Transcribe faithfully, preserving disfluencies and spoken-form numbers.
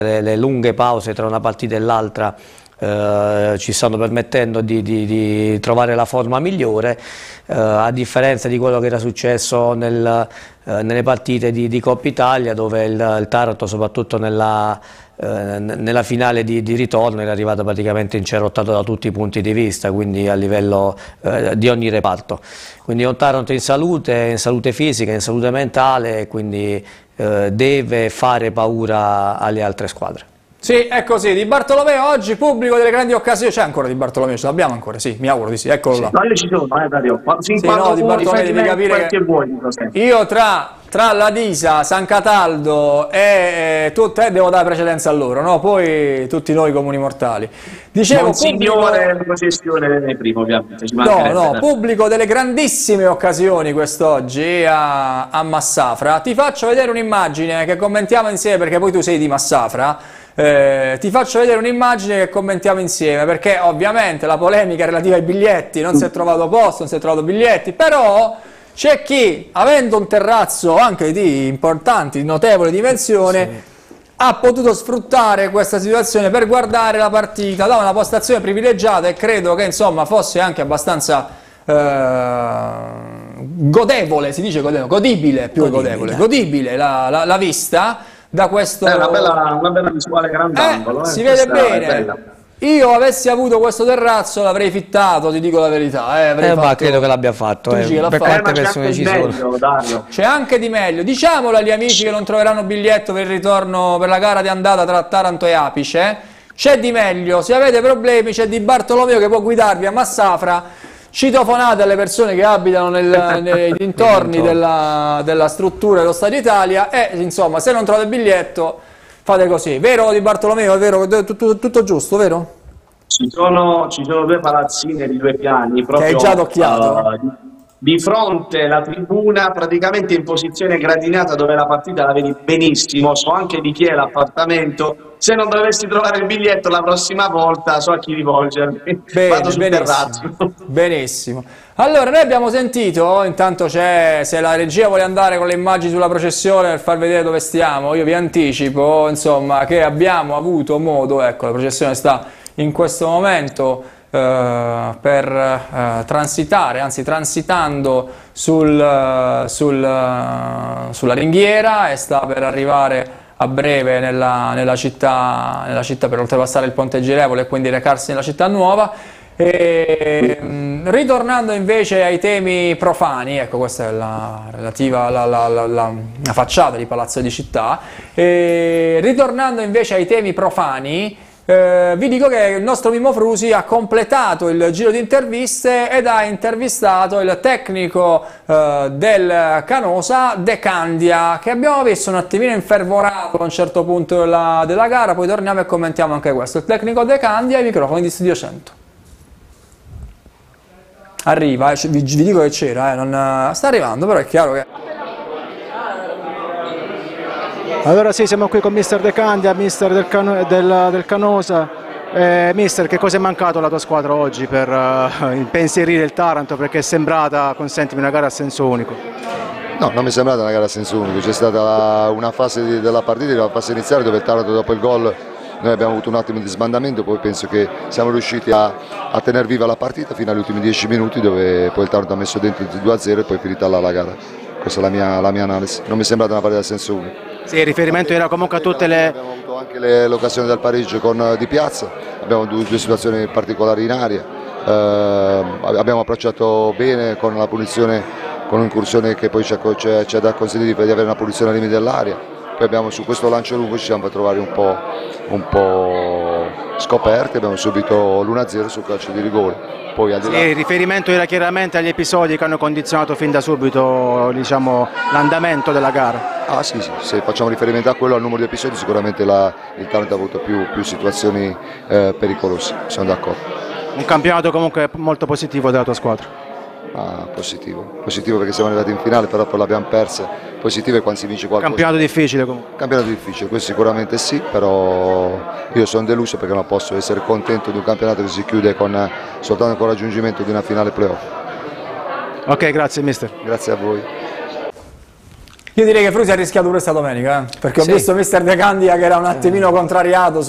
le, le lunghe pause tra una partita e l'altra eh, ci stanno permettendo di, di, di trovare la forma migliore, eh, a differenza di quello che era successo nel, eh, nelle partite di, di Coppa Italia, dove il, il Taranto, soprattutto nella, eh, nella finale di, di ritorno, era arrivato praticamente incerottato da tutti i punti di vista, quindi a livello eh, di ogni reparto. Quindi è un Taranto in salute, in salute fisica, in salute mentale, quindi eh, deve fare paura alle altre squadre. Sì, è così. Di Bartolomeo oggi pubblico delle grandi occasioni. C'è ancora Di Bartolomeo? Ce l'abbiamo ancora? Sì, mi auguro di sì. Eccolo là. No, io ci sono, eh, Dario. Sì, sì, no, Di Bartolomeo devi capire che vuoi, io tra, tra la Disa, San Cataldo e eh, tu, te devo dare precedenza a loro, no? Poi tutti noi comuni mortali. Dicevo, un signore pubblico... processione primo, ovviamente. Ci no, no, pubblico delle grandissime occasioni quest'oggi a, a Massafra. Ti faccio vedere un'immagine che commentiamo insieme, perché poi tu sei di Massafra. Eh, ti faccio vedere un'immagine che commentiamo insieme, perché ovviamente la polemica relativa ai biglietti, non si è trovato posto, non si è trovato biglietti, però c'è chi, avendo un terrazzo anche di importanti, di notevole dimensione, sì, ha potuto sfruttare questa situazione per guardare la partita da una postazione privilegiata, e credo che insomma fosse anche abbastanza eh, godevole, si dice godevole, godibile, più godibile, godevole, godibile la, la, la vista da questo... È una bella, una bella visuale grandangolo, eh, eh, si vede bene. Io avessi avuto questo terrazzo l'avrei fittato, ti dico la verità. Eh, avrei eh, fatto... ma credo che l'abbia fatto. Eh, per quante persone ci sono? C'è anche di meglio. Diciamolo agli amici che non troveranno biglietto per il ritorno, per la gara di andata tra Taranto e Apice. C'è di meglio. Se avete problemi c'è Di Bartolomeo che può guidarvi a Massafra. Citofonate alle persone che abitano nel, nei dintorni della, della struttura dello Stadio Italia e insomma, se non trovate biglietto fate così. Vero Di Bartolomeo? È vero? Tutto, tutto giusto, vero? Ci sono, ci sono due palazzine di due piani proprio, che hai già adocchiato. Uh, di fronte la tribuna praticamente in posizione gradinata, dove la partita la vedi benissimo, so anche di chi è l'appartamento. Se non dovessi trovare il biglietto la prossima volta so a chi rivolgermi. Bene, vado sul benissimo, terrazzo. Benissimo. Allora, noi abbiamo sentito, intanto c'è, se la regia vuole andare con le immagini sulla processione per far vedere dove stiamo, io vi anticipo insomma che abbiamo avuto modo, ecco, la processione sta in questo momento Uh, per uh, transitare, anzi transitando sul, uh, sul, uh, sulla ringhiera, e sta per arrivare a breve nella, nella, città, nella città per oltrepassare il Ponte Girevole e quindi recarsi nella città nuova. E, um, ritornando invece ai temi profani, ecco, questa è la relativa alla la, la, la, la facciata di Palazzo di Città, e, ritornando invece ai temi profani, Eh, vi dico che il nostro Mimmo Frusi ha completato il giro di interviste ed ha intervistato il tecnico eh, del Canosa, De Candia, che abbiamo visto un attimino infervorato a un certo punto della, della gara. Poi torniamo e commentiamo anche questo. Il tecnico De Candia ai microfoni di Studio cento. Arriva, eh, vi, vi dico che c'era, eh, non, sta arrivando, però è chiaro che... Allora sì, siamo qui con mister De Candia, mister del, Cano, del, del Canosa. Eh, mister, che cosa è mancato alla tua squadra oggi per uh, impensierire il Taranto, perché è sembrata, consentimi, una gara a senso unico? No, non mi è sembrata una gara a senso unico, c'è stata una fase di, della partita, la fase iniziale, dove il Taranto dopo il gol noi abbiamo avuto un attimo di sbandamento, poi penso che siamo riusciti a, a tenere viva la partita fino agli ultimi dieci minuti, dove poi il Taranto ha messo dentro il due a zero e poi è finita là la gara. Questa è la mia, la mia analisi, non mi è sembrata una partita a senso unico. Sì, il riferimento era comunque a tutte le... Abbiamo avuto anche l'occasione del pareggio con Di Piazza, abbiamo due, due situazioni particolari in aria, eh, abbiamo approcciato bene con la punizione, con un'incursione che poi ci ha, ci ha consentito di avere una punizione al limite dell'area, poi abbiamo su questo lancio lungo ci siamo trovati un po', un po' scoperti, abbiamo subito l'uno a zero sul calcio di rigore. Poi, sì, il riferimento era chiaramente agli episodi che hanno condizionato fin da subito, diciamo, l'andamento della gara. Ah sì, sì, se facciamo riferimento a quello, al numero di episodi, sicuramente la, il Taranto ha avuto più, più situazioni eh, pericolose, sono d'accordo. Un campionato comunque molto positivo della tua squadra. Ah, positivo, positivo perché siamo arrivati in finale, però poi l'abbiamo persa. Positivo è quando si vince qualcosa. Campionato difficile comunque. Campionato difficile, questo sicuramente sì, però io sono deluso perché non posso essere contento di un campionato che si chiude con, soltanto con il raggiungimento di una finale playoff. Ok, grazie mister. Grazie a voi. Io direi che Frusi ha rischiato pure sta domenica, eh? Perché ho Sì. visto mister De Candia che era un attimino contrariato